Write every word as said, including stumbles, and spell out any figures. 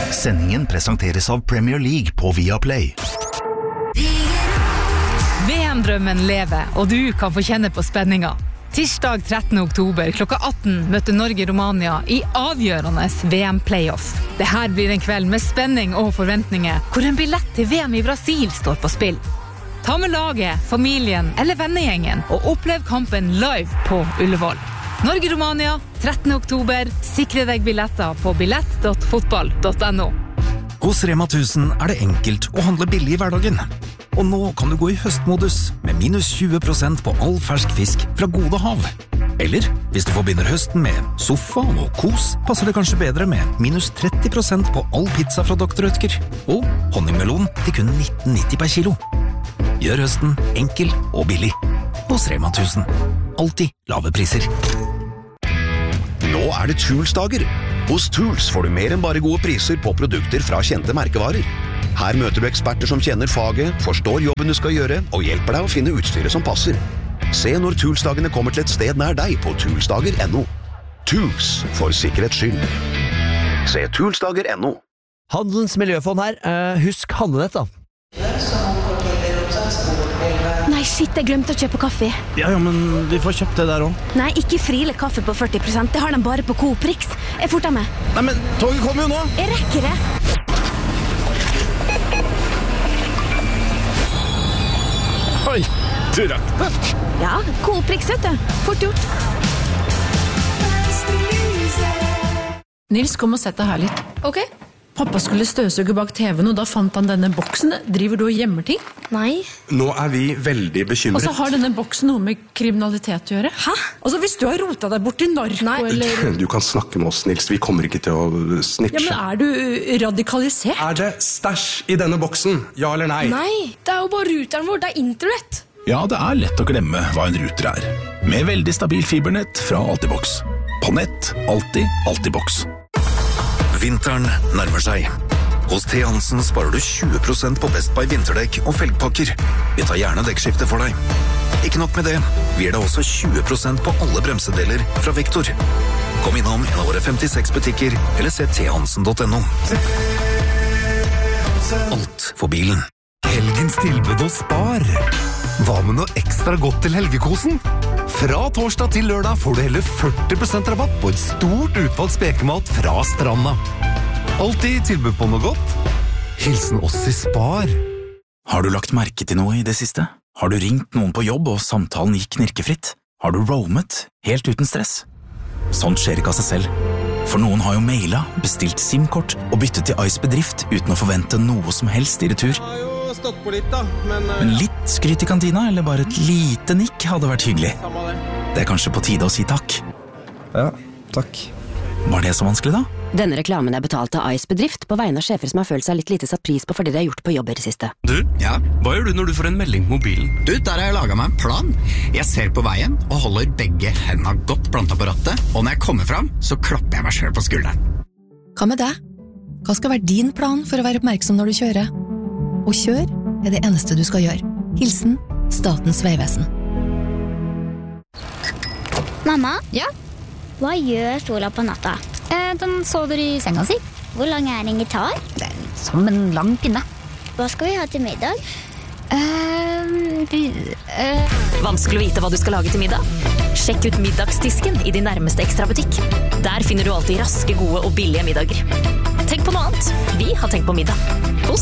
Sendingen presenteres av Premier League på Viaplay. V M-drømmen lever, og du kan få kjenne på spenninga. Tirsdag trettende oktober klokka atten møter Norge-Romania i avgjørende V M-playoff. Det her blir en kveld med spenning og forventninger, hvor en billett til V M i Brasil står på spill. Ta med laget, familien eller vennegjengen og opplev kampen live på Ullevål. Norge-Romania, trettende oktober. Sikre deg billetter på billett punktum fotball punktum no. Hos Rema tusen er det enkelt å handle billig i hverdagen. Og nå kan du gå i høstmodus med minus tjue prosent på all fersk fisk fra Gode Hav. Eller, hvis du forbinder høsten med sofa og kos, passer det kanskje bedre med minus tretti prosent på all pizza fra doktor Rødtger. Og honningmelon til kun nitten nitti per kilo. Gjør høsten enkel og billig. Hos Rema tusen. Alltid lave priser. Nå er det Tools-dager. Hos Tools får du mer enn bare gode priser på produkter fra kjente merkevarer. Her møter du eksperter som kjenner faget, forstår jobben du skal gjøre, og hjelper deg å finne utstyret som passer. Se når Tools-dagene kommer til et sted nær deg på toolsdager punktum no. Tools, for sikkerhets skyld. Se toolsdager punktum no. Handelens miljøfond her. Uh, husk handlenett da. Nei, shit, jeg glemte å kjøpe kaffe. Ja, ja, men vi får kjøpt det der også. Nei, ikke Friele kaffe på førti prosent. Det har de bare på Coop Rix. Jeg forter meg. Nei, men toget kommer jo nå. Jeg rekker det. Oi, du rakk det. Ja, Coop Rix, vet du. Fort gjort. Nils, kom og sett deg her litt. Ok. Pappa skulle støvsuge bak T V-en, og da fant han denne boksen. Driver du og gjemmer ting? Nei. Nå er vi veldig bekymret. Og så har denne boksen noe med kriminalitet å gjøre. Hæ? Altså, hvis du har rotet deg bort i narko, Nei. eller... Du kan snakke med oss, Nils. Vi kommer ikke til å snitche. Ja, men er du radikalisert? Er det stæsj i denne boksen? Ja eller nei? Nei, det er jo bare ruteren vår. Det er internett. Ja, det er lett å glemme hva en ruter er. Med veldig stabil fibernett fra Altibox. På nett, alltid, Altibox. Vinteren nærmer seg. Hos T. Hansen sparer du tjue prosent på Best Buy vinterdekk og felgpakker. Vi tar gjerne dekkskifte for deg. Ikke nok med det, vi gir deg også tjue prosent på alle bremsedeler fra Vektor. Kom innom en av våre femtiseks butikker, eller se t hansen punktum no. Alt for bilen. Helgens tilbud hos Spar. Hva med noe ekstra godt til helgekosen? Fra torsdag til lørdag får du hele førti prosent rabatt på et stort utvalgt spekemat fra Stranda. Alltid tilbud på noe godt. Hilsen oss i Spar. Har du lagt merke til noe i det siste? Har du ringt noen på jobb og samtalen gikk knirkefritt? Har du roamet helt uten stress? Sånt skjer ikke av seg selv. For noen har jo mailet, bestilt SIM-kort og byttet til Ice Bedrift uten å forvente noe som helst i retur. Stått på litt da, men... Uh... Men litt skryt i kantina, eller bare et lite nikk hadde vært hyggelig. Det. det er kanskje på tide å si takk. Ja, takk. Var det så vanskelig da? Denne reklamen er betalt av Ice Bedrift på vegne av sjefer som har følt seg litt lite satt pris på for det de har gjort på jobber i siste. Du, ja? Hva gjør du når du får en melding på mobilen? Du, der har jeg laget meg en plan. Jeg ser på veien og holder begge hendene godt plantet på rattet, og når jeg kommer fram, så klapper jeg meg selv på skulderen. Hva med deg? Hva skal være din plan for å være oppmerksom når du kjører? Og kjør er det eneste du skal gjøre. Hilsen Statens vegvesen. Mamma? Ja? Hva gjør sola på natta? Eh, den sover i senga si. Hvor lang er en gitar? Det er som en lang pinne. Hva skal vi ha til middag? Uh, uh. Vanskelig å vite hva du skal lage til middag? Sjekk ut middagsdisken i din nærmeste ekstrabutikk. Der finner du alltid raske, gode og billige middager. Tenk på noe annet. Vi har tenkt på middag. Hos